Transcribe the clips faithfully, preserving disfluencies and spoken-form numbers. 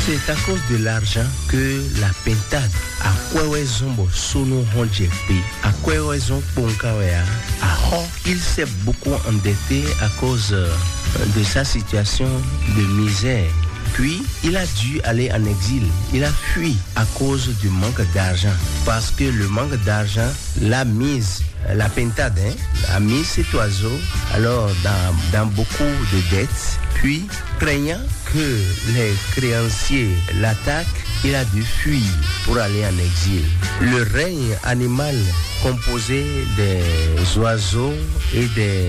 C'est à cause de l'argent que la pentade a quoi raison sono honjepe a quoi raison ponkawea a il s'est beaucoup endetté à cause de sa situation de misère. Puis, il a dû aller en exil. Il a fui à cause du manque d'argent. Parce que le manque d'argent l'a mise, la pentade, hein, a mis cet oiseau alors dans, dans beaucoup de dettes. Puis, craignant que les créanciers l'attaquent, il a dû fuir pour aller en exil. Le règne animal composé des oiseaux et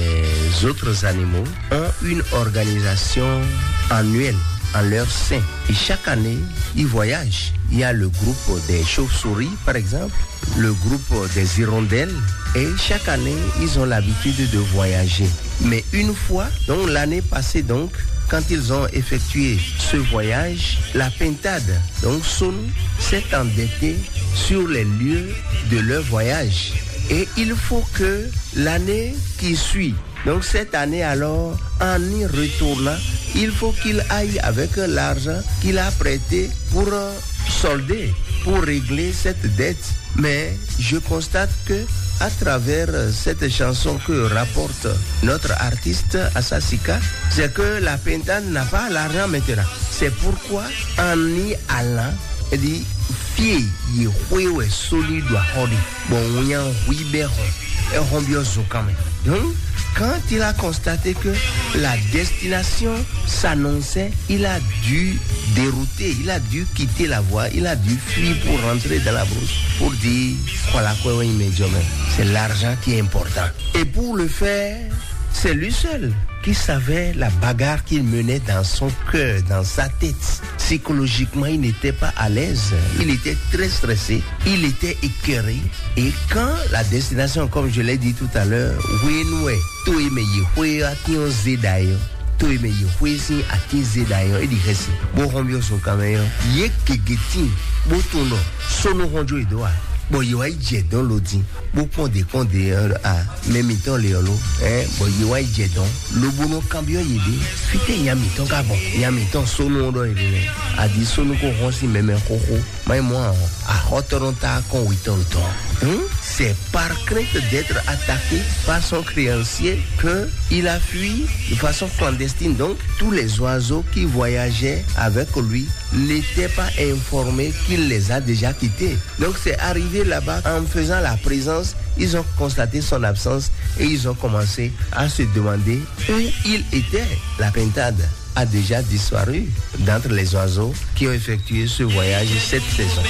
des autres animaux ont une organisation annuelle en leur sein. Et chaque année, ils voyagent. Il y a le groupe des chauves-souris, par exemple, le groupe des hirondelles. Et chaque année, ils ont l'habitude de voyager. Mais une fois, donc l'année passée, donc, quand ils ont effectué ce voyage, la pentade, donc Sonou, s'est endettée sur les lieux de leur voyage. Et il faut que l'année qui suit, donc cette année alors, en y retournant, il faut qu'il aille avec l'argent qu'il a prêté pour solder, pour régler cette dette. Mais je constate que à travers cette chanson que rapporte notre artiste Asasika, c'est que la pentade n'a pas l'argent maintenant. C'est pourquoi en y allant, il dit fie y huewe solide hori bon on y a huibero et rombioso quand même. Donc quand il a constaté que la destination s'annonçait, il a dû dérouter, il a dû quitter la voie, il a dû fuir pour rentrer dans la brousse pour dire voilà quoi immédiatement. C'est l'argent qui est important. Et pour le faire, c'est lui seul qui savait la bagarre qu'il menait dans son cœur, dans sa tête. Psychologiquement, il n'était pas à l'aise. Il était très stressé. Il était écœuré. Et quand la destination, comme je l'ai dit tout à l'heure, Wenwe, tout est meilleur, Ation Zedayo, tout est meilleur, Wesi, Ati Zedayo, et dit Resi. Bon, Rombio, son caméra, Yek Kegetin, Botono, Sono Ronjo et Doa. Bon, il y a des dans l'audit. Bon, pour des comptes à même temps, les holo. Hein, bon, il y a des dans. Le bon cambio, il dit, fite, il y a mis ton cabon. Il y a mis ton sono, il dit, a dit sono, qu'on si même un coco. Mais moi, à Rotoronta, qu'on huit ans. C'est par crainte d'être attaqué par son créancier qu'il a fui de façon clandestine. Donc, tous les oiseaux qui voyageaient avec lui n'étaient pas informés qu'il les a déjà quittés. Donc, c'est arrivé là-bas en faisant la présence, ils ont constaté son absence et ils ont commencé à se demander où il était. La pentade a déjà disparu d'entre les oiseaux qui ont effectué ce voyage cette saison.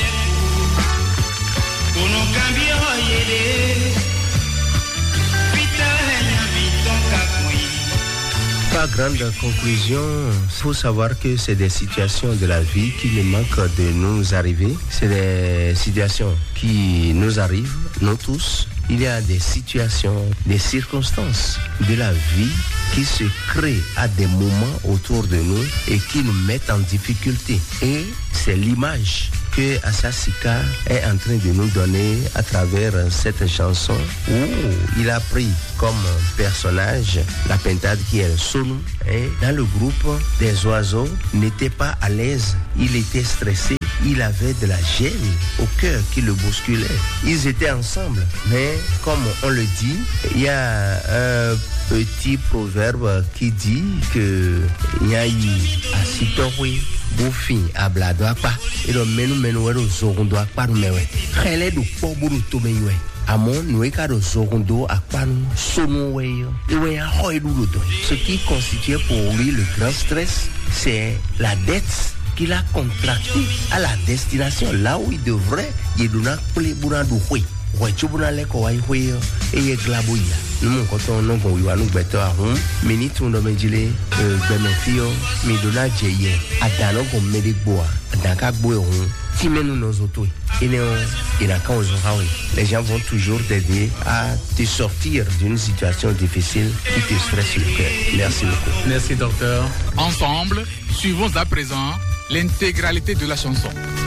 Pas grande conclusion, il faut savoir que c'est des situations de la vie qui ne manquent de nous arriver. C'est des situations qui nous arrivent, nous tous. Il y a des situations, des circonstances de la vie qui se créent à des moments autour de nous et qui nous mettent en difficulté. Et c'est l'image que Asasika est en train de nous donner à travers cette chanson où il a pris comme personnage la pentade qui est le Sonou. Et dans le groupe des oiseaux, n'était pas à l'aise, il était stressé. Il avait de la gêne au cœur qui le bousculait. Ils étaient ensemble. Mais comme on le dit, il y a un petit proverbe qui dit que il y a eu à Sitorui, Boufin, à Bladoapa, et le menu menuero Zorundo à Parumewe. Relais du Poburu Tomewe. Amon, nous avons Zorundo à Paru, Sonowe, et ce qui constituait pour lui le grand stress, c'est la dette qu'il a contracté à la destination, là où il devrait, il doit appeler Bourandou Hui. Ouais, tu peux aller quoi, Hui, et il glabouille. Nous, quand on a eu un better à home, mini tout le monde dit, Benefio, Midona Jeye, Adano comme Mediboa, Danka Bouéron, Timenu nos autos. Et les gens vont toujours t'aider à te sortir d'une situation difficile qui te stresse le cœur. Merci beaucoup. Merci, docteur. Ensemble, suivons à présent l'intégralité de la chanson.